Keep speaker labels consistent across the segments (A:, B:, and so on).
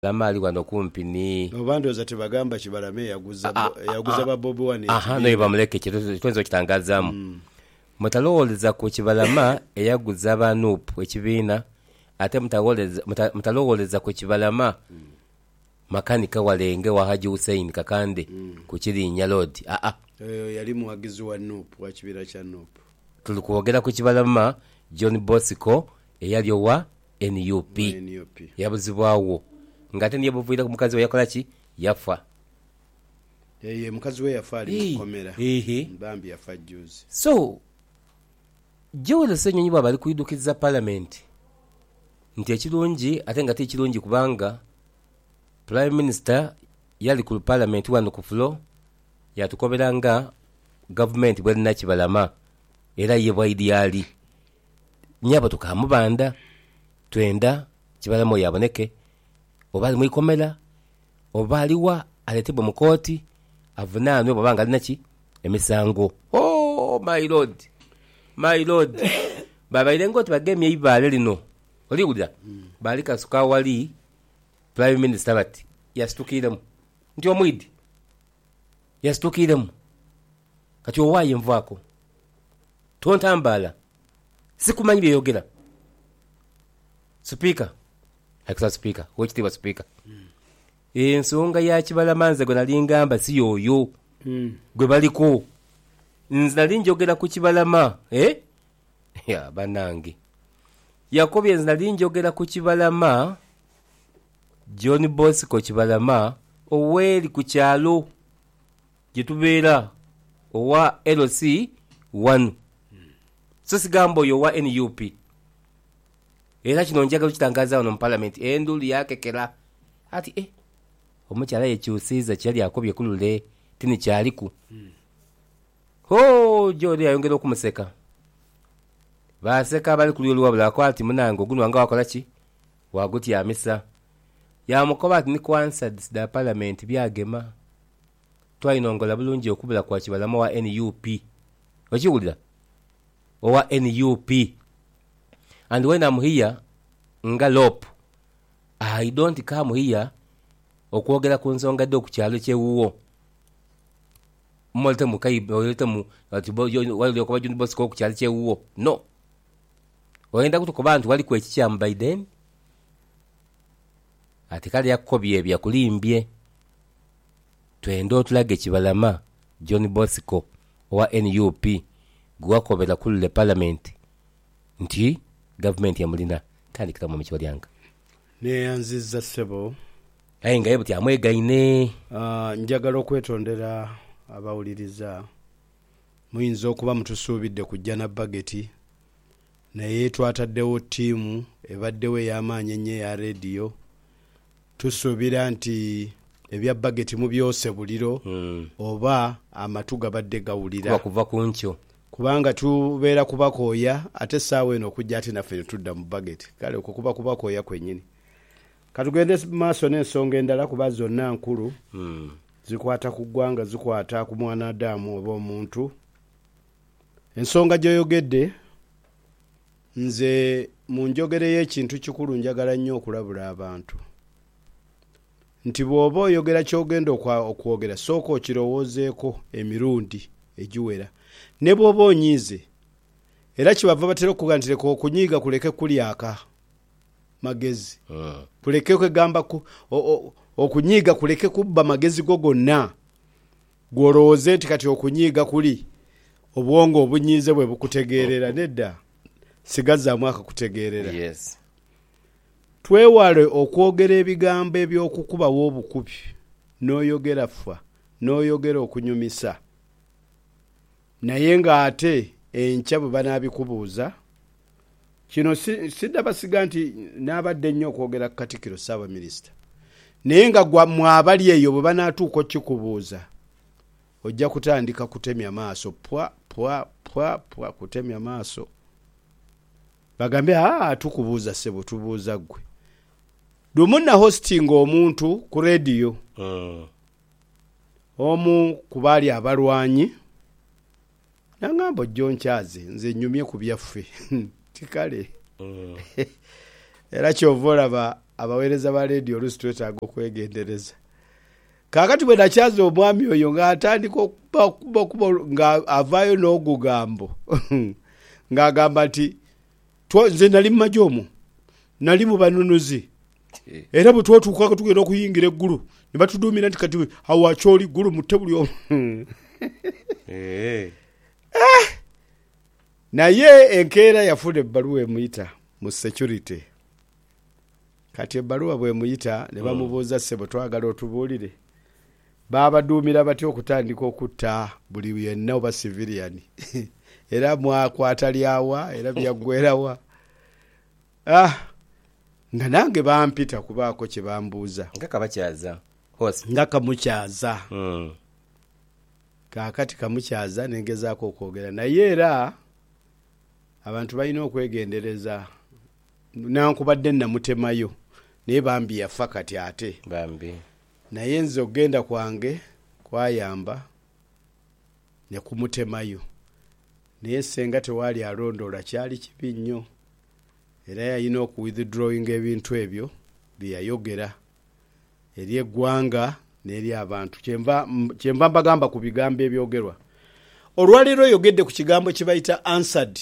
A: lamali wano kumpi ni
B: obandoza tebagamba Kibalama yaguza ba Bobi Wine
A: no bamuleke kituzo kitangazamu mutalowoleza ku Kibalama eyaguza ba Nuupu ekibiina ate mutalowoleza ku Kibalama makanika Walenge wa Haji Hussein Kakande ku Kirinnya Road
B: yali muwagizi wa Nuupu wa kibira kya Nuupu.
A: Tuli kwogera ku Kibalama John Bosco eyali wa NUP yabuzibwawo ngate niye buvuira ku mukazi we yakola ki yafa
B: mukazi we yafa ali mukomera mbambi yafa juzi.
A: So Joel Ssenyonyi baba ali kuidukiza parliament nti ekirungi ate nga tekirungi kubanga Prime Minister yali ku parliament wano ku floor yatukoberanga government bwelina Kibalama era ye bwaidi yali nyaba tukamubanda twenda Kibalama yaboneke oba ali mwikomera oba aliwa aletebwe mu kooti avunanwe babanga alina ki emisango. My lord baba ilengo tbagemye ibale lino oliwulira bali kasuka wali Prime Minister bati yasitukiremu nti omwidi yasitukiremu kati owaye nvaako tontambala sikumanyi byeyogera Speaker akisa Speaker wekitiibwa Speaker ensonga ya Kibalama nze gwe nali ngamba si yoyo gwe baliko nze nali njogera ku Kibalama ya banange Yakobye nze nali njogera ku Kibalama John Bosco Kibalama oweli ku kyalo gye tubeera owa LC 1 so sigambo yo wa NUP era kino njagala kitangaza wano mu parliament enduli yakekera ati omukyala yekyusiza kyali Yakobye kulule tini kyaliku Jodi ayongera okumuseka baseka bali kululu wabula kwati munango guno wanga wakola ki waguti yamisa yamukoba ati ni kwansad da parliament byagema twayinongola bulungi okubula kwa Kibalama wa NUP okiwulira owa NUP and when I'm here nga lop I don't come here okwogera ku nsonga dde okukyalo kyewuwo mwalite mukayibe oyite mu wali okuba John Bosco okukyalo kyewuwo no oyenda kutukoba nti wali kwekikyamu Biden ati kale Yakobye ebya kulimbye twende otulage Kibalama John Bosco owa NUP gwakobera kulule parliament nti government yamulina tandikira mu mikiwa lyanga
B: neyanziza sebo
A: nga yebuti amwegaine
B: njagala okwetondera abawuliriza muyinza okuba mutusuubidde kujja na bageti naye twataddewo ttiimu ebaddewo ey'amaanyi ennyo ya rediyo tusuubira nti ebya bageti mu byose buliro oba amatu gabadde gawulira
A: kuva ku nkyo
B: kubanga tubeera kubakooya ate essaawa eno okujja ate naffe ne tudda mu bageti kale okwo kuba kubakooya kwennyini katugende maaso n'ensonga endala kuba zonna nkulu zikwata ku ggwanga zikwata ku mwanadamu oba omuntu ensonga gy'oyogedde nze mu njogere y'ekintu kikulu njagala nnyo okulabula abantu nti bw'oba oyogera ky'ogenda okwogera sooka okirowoozeeko emirundi egiwera ne bw'oba onyiize era kibava batera okuga nti leka okunyiiga kuleke kulyaka magezi kuleke kwegamba okunyiiga kuleke kubba magezi go gonna gwolowooze nti kati okunyiiga kuli obwongo obunyiize bwe bukutegeerera nedda sigazaamu akakutegeerera.
A: Yes.
B: Twewale okwogera ebigambo eby'okukubawo obukubi n'oyogera ffa n'oyogera okunyumisa naye ng'ate enkya bwe banaabikubuuza kino siddabasiga nti n'abadde nnyo okwogera ku Katikkiro Ssaabaminisita naye nga mwabali eyo bwe banaatuuka okikubuuza ojja kutandika kutemya maaso pwa kutemya maaso bagambe tukubuuza ssebo tubuuza ggwe lumu na hosting omuntu ku rediyo omu ku baali abalwanyi nangamba ojjo nkyaze nze nnyumye ku byaffe tikale era kyova olaba abaweereza ba radio oluusi twetaaga okwegendereza. Kaakati bwe nakyaza omwami oyo ng'atandika okuba ng'avaayo n'ogugambo ng'agamba nti nze nali mu magye omwo, nali mu banunuzi, era bwe twatuukako tugenda okuyingira eggulu ne batuduumira nti kati awo akyoli ggulu mutte buli omu. Naye enkeera yafuna ebbaluwa emuyita mu security. Kati ebbaluwa bw'emuyita ne bamubuuza ssebo twagala otubuulire. Babaduumira batya okutandika okutta buli yenna oba civilian. Era mwakwata lyawa era byaggwerawa. Nga nange bampita kubaako kye bambuuza. Nga kamukyaza. Kaakati kamukyaza nengezaako okwogera. Naye era abantu balina okwegendereza. Nankubadde namutemayo. Naye bambi yafa kati ate. Naye nze ogenda kwange kwayamba ne kumutemayo. Naye senga tewaali alondoola kyali kibi nnyo. Era yalina okuwithdrawing ebintu ebyo bye yayogera eri eggwanga n'eri abantu. Kyenva mbagamba ku bigambo ebyogerwa. Olwaleero oyogedde ku kigambo kye bayita answered.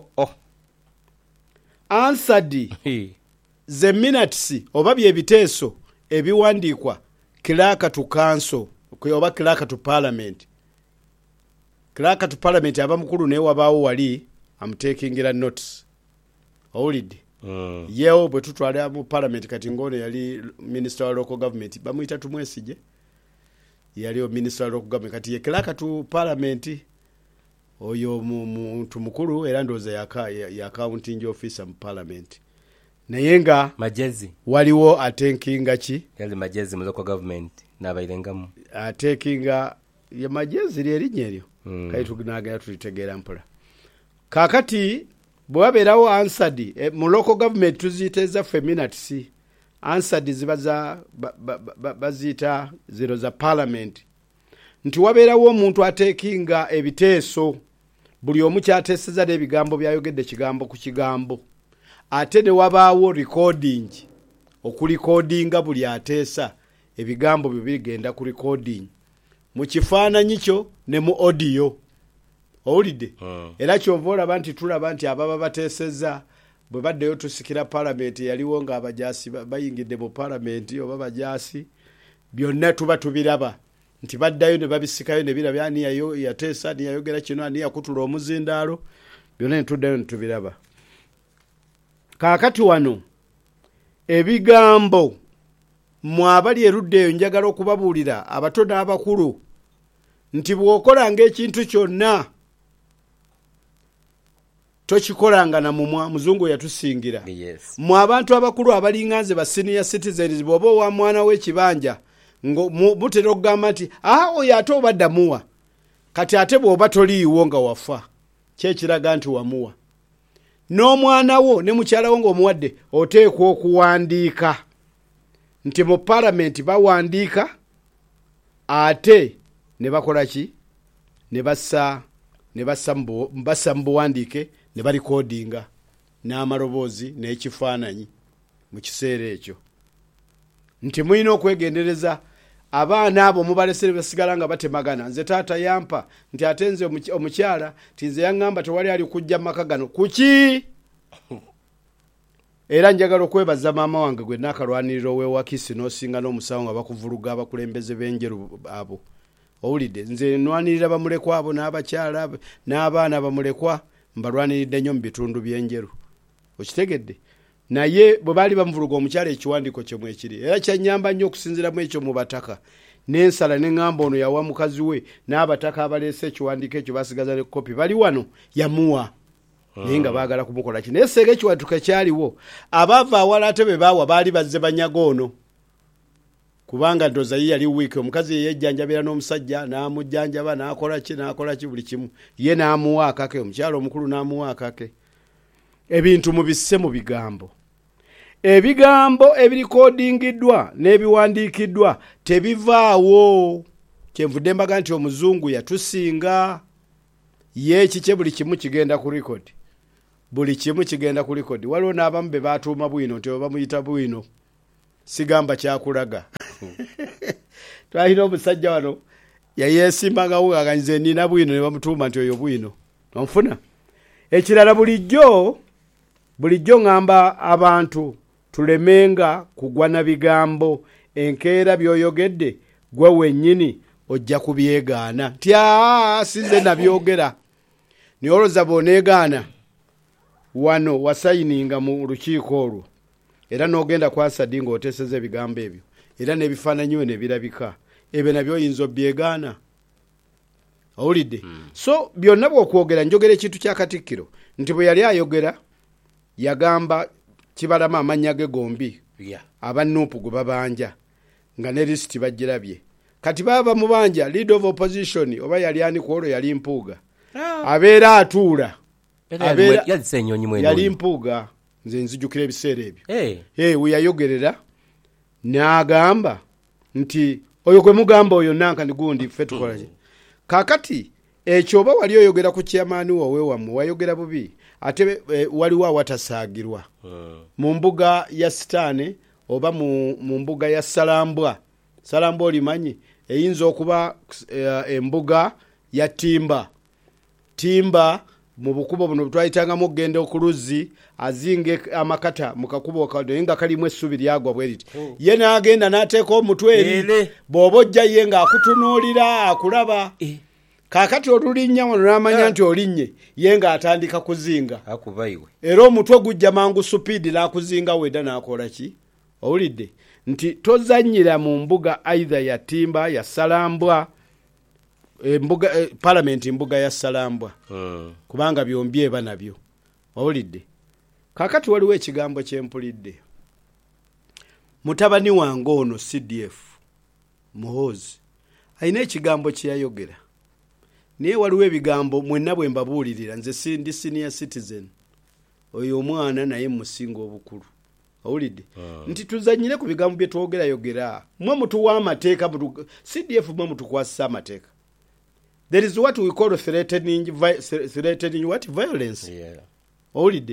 B: Answered the minutes oba byebiteeso ebiwandiikwa clerk to council oba clerk to parliament. Clerk to parliament abamukulu naye wabaawo wali am taking a notice. Owulidde? Yeo bwe tutwala mu parliament kati ngono yali minister wa local government bamuyita Tumwesige. Yali minister wa local government kati ye clerk to parliament oyo muntu mukulu era ndoza ya accounting officer mu parliament. Naye nga
A: Majezi
B: waliwo atenkinga ki?
A: Yali Majezi mu local government n'abayirengamu.
B: Atenkinga ye Majezi lyerinnya eryo. Kati tunaagala tulitegeera mpola. Kaakati bwe wabeerawo answered mu local government tuziyita minutes. Answered zibaza baziyita zero za parliament. Nti wabeerawo omuntu atekinga ebiteeso buli omu kyateeseza n'ebigambo byayogedde kigambo ku kigambo. Ate ne wabaawo recording okulikodinga buli ateesa ebigambo byo bigenda ku recording mu kifaananyi kyo ne mu audio. Owulidde? Era kyova olaba nti tulaba nti ababa bateeseza bwe baddeyo tusikira parliament yaliwo nga abajaasi bayingidde mu parliament oba bajaasi byonna tuba tubiraba nti baddayo ne babisikayo ne biraba ani yateesa ani yayogera kino ani yakutula omuzindaalo byonna ne tuddayo ne tubiraba. Kaakati wano ebigambo mwabali erudde eyo njagala okubabuulira abato n'abakulu nti bw'okolanga ekintu kyonna tokikolanga na mumwa. Muzungu yatusingira. Mu abantu abakulu abalinganze ba senior citizens bw'oba owa mwana w'ekibanja mutera okugamba nti oyo ate obadda muwa kati ate bw'oba toliiwo nga wafa kyekiraga nti wamuwa. N'omwana wo ne mukyala wo ng'omuwadde oteekwa okuwandiika nti mu parliament bawandiika ate ne bakola ki? Ne bassa mu buwandiike ne balikodinga n'amaloboozi n'ekifaananyi mu kiseera ekyo. Nti mulina okwegendereza abaana abo mubalesere basigala nga batemagana. Nze taata yampa nti ate nze omukyala nti nze yaŋŋamba tewali ali kujja mu maka gano. Kuki? Era njagala okwebaza maama wange gwe naakalwanirira ow'ewakisi n'osinga n'omusawo nga bakuvuluga abakulembeze b'enjeru abo. Owulidde? Nze nwanirira bamulekwa abo n'abakyala n'abaana bamulekwa mbalwaniridde nnyo mu bitundu by'enjeru. Okitegedde? Naye bwe baali bamuvuluga omukyala ekiwandiiko kye mwekiri. Era kyannyamba nnyo okusinziiramu ekyo mu bataka. N'ensala n'eŋŋamba ono yawa mukazi we n'abataka abaleese ekiwandiiko ekyo basigaza ne kopi bali wano yamuwa. Naye nga baagala kumukola ki? Naye seega ekiwandiiko kyaliwo abaava awala ate be baawa baali bazze banyaga ono. Kubanga ndoza ye yali wiiki omukazi ye yejjanjabira n'omusajja n'amujjanjaba n'akola ki buli kimu. Ye n'amuwa akake omukyala omukulu n'amuwa akake. Ebintu mubisse mu bigambo. Ebigambo ebirikodingiddwa n'ebiwandiikiddwa tebivaawo. Kyenvudde mbaga nti omuzungu yatusinga. Ye kike buli kimu kigenda ku record. Buli kimu kigenda ku record. Waliwo n'abamu be baatuuma bwino nti bamuyita bwino. sigamba kyakulaga twalina omusajja wano yayeesimbagawo ng'aganyize nina bwino ne bamutuuma nti oyo bwino onfuna ekirala bulijjo ŋŋamba abantu tulemenga kugwa na bigambo enkeera by'oyogedde gwe wennyini ojja kubyegaana nti sinze nabyogera naye olowooza bw'oneegaana wano wasayininga mu lukiiko olwo era n'ogenda kwa Asadi ng'oteeseza ebigambo ebyo era n'ebifaananyi we ne birabika ebyo nabyo oyinza obyegaana owulidde so byonna bw'okwogera njogera ekintu kya Katikkiro nti bwe yali ayogera yagamba Kibalama amannya ge gombi aba Nuupu gwe babanja nga ne lisiti bagirabye kati baba mubanja leader of opposition oba yali ani ku olwo yali Mpuuga abeera atuula yali Mpuuga nze nzijukira ebiseera ebyo we yayogerera n'agamba nti oyo gwe mugamba oyo nankani gundi ffe tukola ki kaakati ekyo oba wali oyogera ku kyamaani wowe wammwe wayogera bubi ate waliwo awatasaagirwa mu mbuga ya Sitaane oba mu mbuga ya Salambwa olimanyi eyinza okuba embuga ya Timba mu bukubo buno butwayitangamu okugenda okuluzzi azinge amakata mu kakubo naye nga kalimu essubi lyagwa bwe riti ye n'agenda n'ateeka omutwe eri bw'oba ojja ye ng'akutunuulira akulaba kaakati olulinnya wano n'amanya nti olinnye ye ng'atandika kuzinga era omutwe gujja mangu supiidi n'akuzinga wedda n'akola ki owulidde nti tozannyira mu mbuga aidha ya Timba ya Salambwa palamenti mbuga ya Salambwa kubanga byombi eba nabyo owulidde kaakati waliwo ekigambo kyempulidde mutabani wange ono CDF Muhoozi alina ekigambo kyeyayogera naye waliwo ebigambo mwenna bwe mbabuulirira nze sindi senior citizen oyo omwana naye musinga obukulu owulidde nti tuzanyire ku bigambo bye twogerayogera mwe mutuwa amateeka CDF mwe mutukwasisa amateeka. There is what we call threatening what violence. Owulidde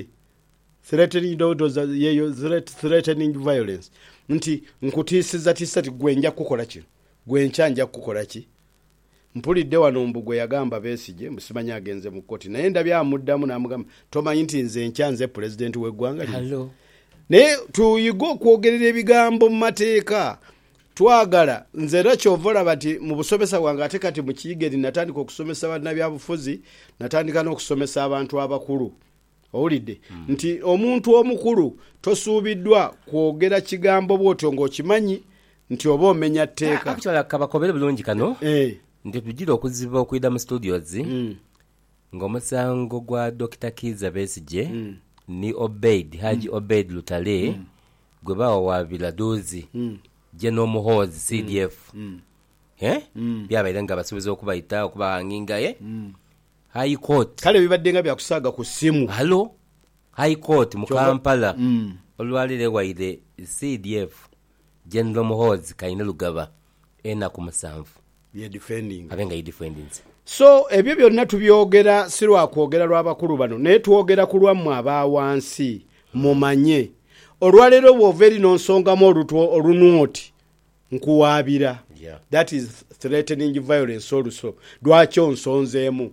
B: threatening violence nti nkutiisiza tisa ti gwe nja kukola kino gwe nkyanja kukola ki mpulidde wano Mbugwe yagamba Besigye musimanya agenze mu kkooti naye ndabye amuddamu n'amugamba tomanyi nti nze nkyanze president w'eggwanga lino naye tuyiga okwogerera ebigambo mu mateeka twagala nze era kyova olaba ti mu busomesa bwange ate kati mu Kiyigeri natandika okusomesa bannabyabufuzi natandika n'okusomesa abantu abakulu owulidde nti omuntu omukulu tosuubiddwa kwogera kigambo bw'otyo ng'okimanyi nti oba omenya tteeka
A: kabakobere bulungi kano nti tugira okuziba okuyida mu studios ng'omusango gwa Dr. Kizza Besigye ni Haji Obeid Lutale gwe bawawaabira Doozi General Muhoozi CDF byabaire nga basuubiza okubayita okubahanginga High Court
B: kale bibadde nga byakusaaga ku ssimu
A: High Court mu Kampala olwaliro waire CDF General Muhoozi Kayine Lugaba enaku 7 abenga defending
B: so ebyo byonna tubyogera si lwakwogera lw'abakulu bano naye twogera ku lwammwe abaawansi mumanye olwaliro bw'ova eri n'onsongamu olunuoti nkuwaabira that is threatening violence also lwaki onsonzeemu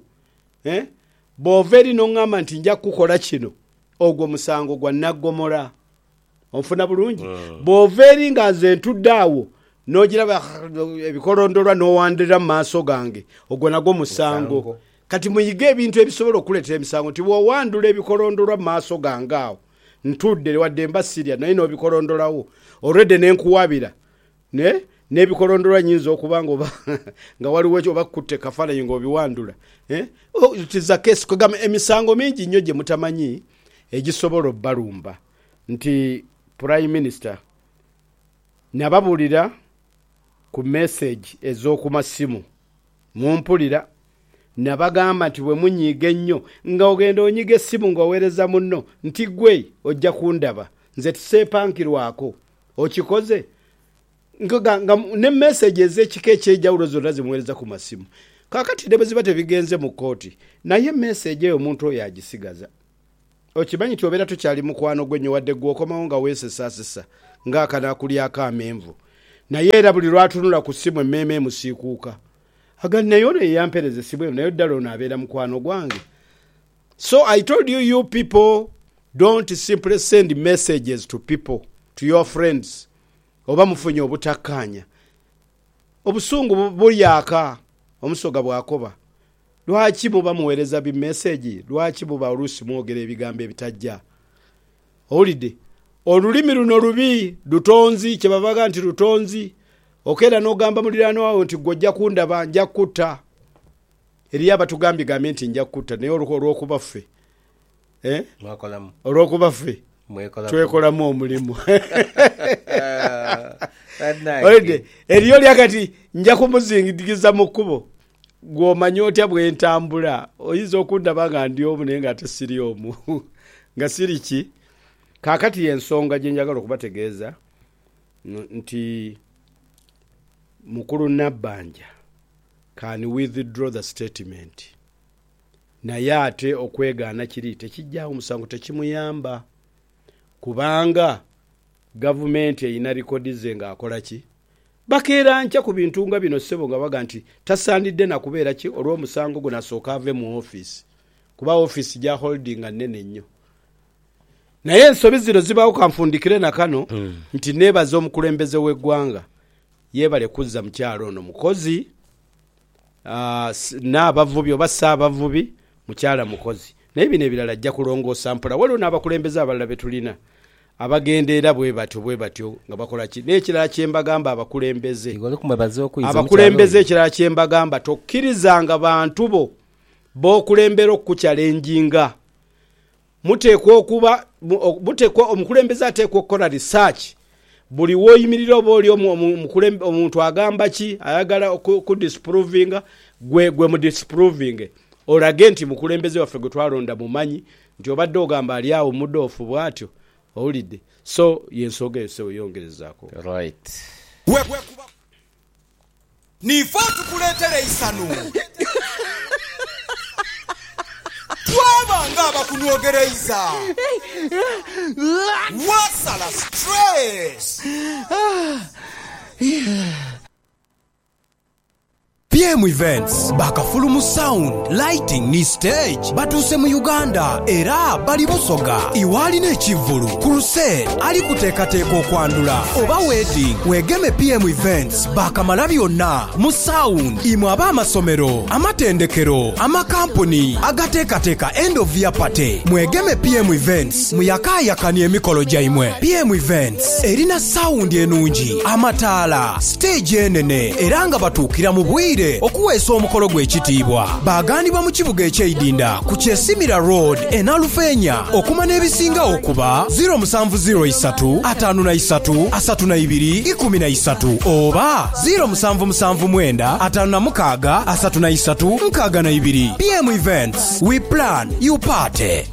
B: bw'ova eri n'oŋŋamba nti nja kukola kino ogwo musango gwa naggomola onfuna bulungi bw'ova eri nga nze ntudde awo n'ogiraba ebikolondolwa n'owandira mu maaso gange ogwo nagwo musango kati muyige ebintu ebisobola okuleetera emisango nti bw'owandula ebikolondolwa mu maaso gange awo ntudde wadde mba Syria naye n'obikolondolawo already n'enkuwabira n'ebikolondolwa nyinza okuba nga waliwo ekyo oba kutte kafaananyi ng'obiwandula tiza kesi kugamba emisango mingi nnyo gye mutamanyi egisobola obbalumba nti Prime Minister nababuulira ku message ez'oku masimu mumpulira nabagamba nti bwe munyiiga ennyo nga ogenda onyiga essimu ng'oweereza munno nti gwe ojja kundaba nze tuseepankirwako okikoze ne message ez'ekika eky'enjawulo zonna zimuweereza ku masimu kaakati ne bwe ziba tebigenze mu kkooti naye message eyo omuntu oyo agisigaza okimanyi ti obeera tukyali mukwano gwe nnyo wadde gw'okomawo nga weesesaasesa ng'akana kulyako amenvu naye era buli lwatunula ku ssimu emmeme emusiikuuka agandi naye ono yeyampereza essimu eno naye ddala ono abeera mukwano gwange. So I told you people don't simply send messages to people, to your friends. Oba mufunye obutakkaanya obusungu bulyaka omusoga bwakoba. Lwaki muba muweereza bimeseji? Lwaki muba oluusi mwogera ebigambo ebitajja? Owulidde olulimi luno lubi lutonzi kyebavaga nti lutonzi okera n'ogamba muliraano wawe nti gwojja kundaba nja kutta eri abatugambye gambe nti nja kutta naye olw'okuba ffe olw'okuba ffe twekolamu omulimu. Owulidde eriyo lyakati nja kumuzingiza mu kkubo gw'omanya otya bwentambula oyinza okundaba nga ndi omu naye ng'ate siri omu nga siri ki. Kaakati y'ensonga gye njagala okubategeeza nti mukulu Nabbanja can withdraw the statement naye ate okwegaana kiri tekijjaawo omusango tekimuyamba kubanga gavumenti eyina likodi ze ng'akola ki bakeera nkya ku bintu nga bino ssebo nga baga nti tasaanidde na kubeera ki olw'omusango gwe nasooka ave mu ofiisi kuba ofiisi gya holdinga nnene nnyo. Naye ensobi zino zibaawo kanfundikire na kano nti neebaza omukulembeze w'eggwanga yeebale kuzza mukyalo ono mukozi n'abavubi oba saabavubi mukyala mukozi naye bino ebirala ajja kulongoosa mpola waliwo n'abakulembeze abalala be tulina abagenda era bwe batyo nga bakola ki. N'ekirala kye mbagamba abakulembeze ekirala kye mbagamba tokkirizanga bantu bo b'okulembera okukyalenjinga. Muteekwa omukulembeze ateekwa okukola research buli wooyimirira oba oli omuntu agamba ki ayagala ku disprovinga gwe mu disproving olage nti mukulembeze waffe gwe twalonda mumanyi nti obadde ogamba ali awo mudoofu bw'atyo. Owulidde? So y'ensonga eyo yongerezaako.
C: Right. Nifa tukuleetere isanu. Twabanga abakunyogereza. Wasala stress. PM Events bakafulumu sound lighting ni stage batuse mu Uganda era bali Busoga iwali n'ekivulu crusade ali kuteekateeka okwandula oba wedding wegeme PM Events bakamala byonna mu sound imwe ab'amasomero amatendekero amakampuni agateekateeka end of year party mwegeme PM Events muyakaayakani emikolo gyaimwe. PM Events erina sound enungi amataala stage enene era nga batuukira mu bwire okuweesa omukolo gw'ekitiibwa. Baagandibwa mu kibuga eky'Eidinda ku Kyesimira Road Enalufeenya okuma n'ebisinga okuba 0703 53 32 oba 0779 56 33 62. PM Events, we plan, you party.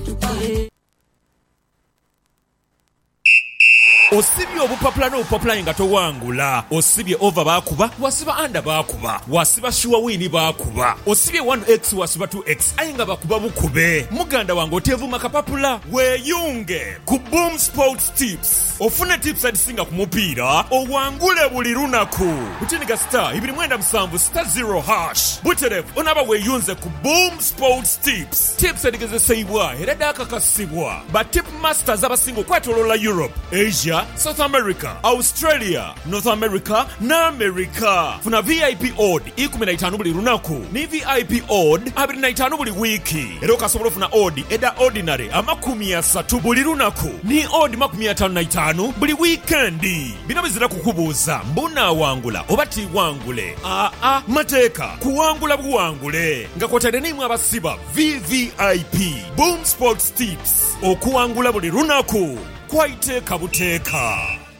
C: Osibye obupapula n'obupapula nga towangula. Osibye over baakuba, wasiba under baakuba, wasiba sure wini baakuba. Osibye 1x wasiba 2x ayi nga bakuba bukube. Muganda wange otevuma kapapula weeyunge ku Boom Sports Tips. Ofune tips adisinga ku mupiira owangule buli lunaku. Butiniga star 297*0#. Buterevu onaba weeyunze ku Boom Sports Tips. Tips adigezesebwa era dakakasibwa ba tip masters abasinga okwetooloola Europe, Asia, South America, Australia, North America na America. Funa VIP odd 15 buli lunaku ni VIP odd 25 buli wiki. Era okasobola ofuna odd eda ordinary 30 buli lunaku ni odd 55 buli weekendi. Bino bizira kukubuuza mbuna wangula oba tiwangule. Mateeka kuwangula buwangule nga kwotadde nimwe abasiba VVIP Boom Sports Tips okuwangula buli lunaku. Quite kabuteeka.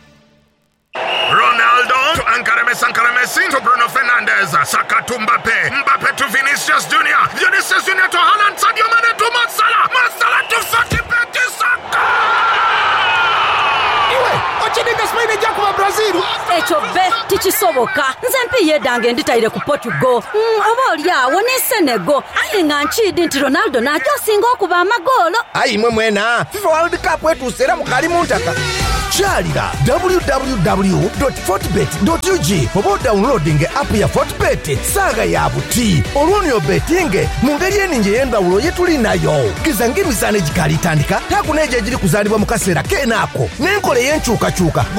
D: Ronaldo to Ankara Messi to Bruno Fernandes, Saka to Mbappe to Vinicius Junior, Vinicius Junior to Haaland, Sadio Mane to Masala to Saki Saka.
E: Ochininga Spain jakuba Brazil. Echo be tichisoboka. Nze mpiye dange nditaire ku Portugal. Oba olyawo ne Senegal. Ayi nga nchidi nti Ronaldo nakyo singa okuba amagolo.
F: Ayi mwe mwena FIFA World Cup wetu sera mukali muntaka. kyalira www.fortbet.ug oba odownloading app ya Fortbet saaga ya buti olwonyo betinge mu ngeri eningi ey'endawulo ye tuli nayo kiza ng'emisaano egikaalitandika takuneejo egiri kuzaalibwa mu kaseera keenaako n'enkola ey'enkyukakyuka